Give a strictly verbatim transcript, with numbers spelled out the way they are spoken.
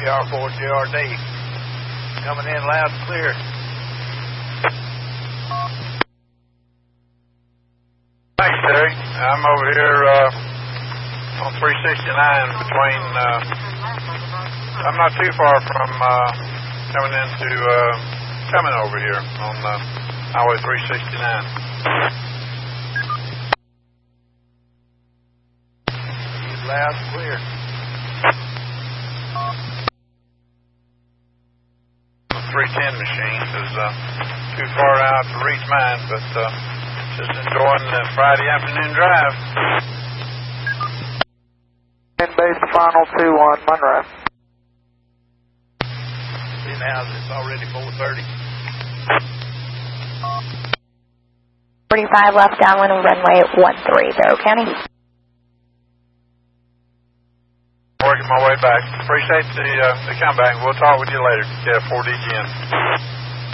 J R four, J R D. Coming in loud and clear. Thanks, Terry. I'm over here uh, on three sixty-nine between, uh, I'm not too far from uh, coming into, uh, coming over here on uh, Highway three sixty-nine. Loud and clear. The three ten machine is uh, too far out to reach mine, but uh, just enjoying the Friday afternoon drive. In base final two one, Monroe. See now it's already four thirty. forty-five left downwind of runway one three, Barrow County. Working my way back. Appreciate the, uh, the comeback. We'll talk with you later. K F four D G N.